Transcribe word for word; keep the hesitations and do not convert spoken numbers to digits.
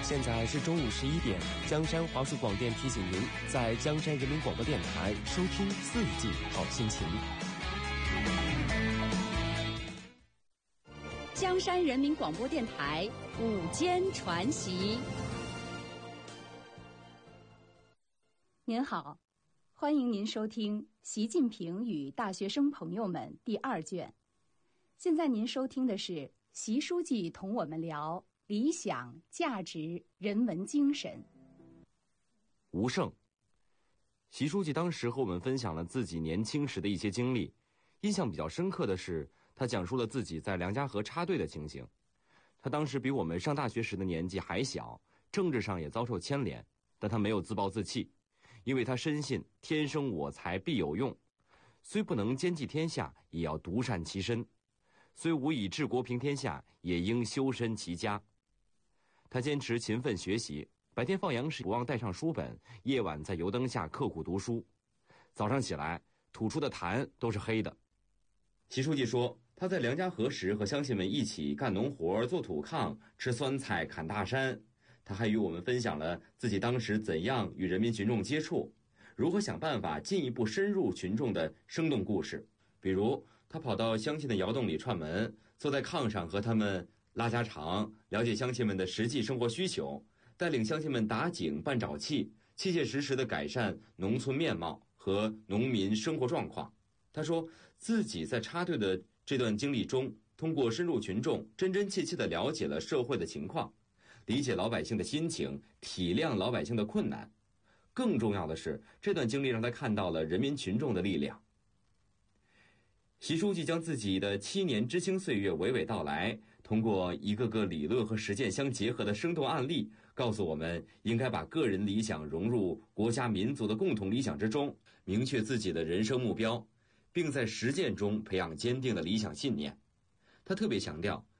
现在是中午十一点，江山华数广电提醒您，在江山人民广播电台收听四季好心情。 江山人民广播电台午间传习。您好，欢迎您收听《习近平与大学生朋友们》第二卷。现在您收听的是习书记同我们聊理想、价值、人文精神。 吴胜，习书记当时和我们分享了自己年轻时的一些经历，印象比较深刻的是，他讲述了自己在梁家河插队的情形。他当时比我们上大学时的年纪还小，政治上也遭受牵连，但他没有自暴自弃，因为他深信天生我材必有用，虽不能兼济天下，也要独善其身；虽无以治国平天下，也应修身齐家。他坚持勤奋学习，白天放羊时不忘带上书本，夜晚在油灯下刻苦读书。早上起来吐出的痰都是黑的。习书记说，他在梁家河时和乡亲们一起干农活、做土炕、吃酸菜、砍大山。他还与我们分享了自己当时怎样与人民群众接触，如何想办法进一步深入群众的生动故事。比如他跑到乡亲的窑洞里串门，坐在炕上和他们拉家常，了解乡亲们的实际生活需求，带领乡亲们打井办沼气，切切实实地改善农村面貌和农民生活状况。他说自己在插队的这段经历中，通过深入群众，真真切切地了解了社会的情况，理解老百姓的心情，体谅老百姓的困难。更重要的是，这段经历让他看到了人民群众的力量。习书记将自己的七年知青岁月娓娓道来，通过一个个理论和实践相结合的生动案例，告诉我们应该把个人理想融入国家民族的共同理想之中，明确自己的人生目标，并在实践中培养坚定的理想信念。他特别强调，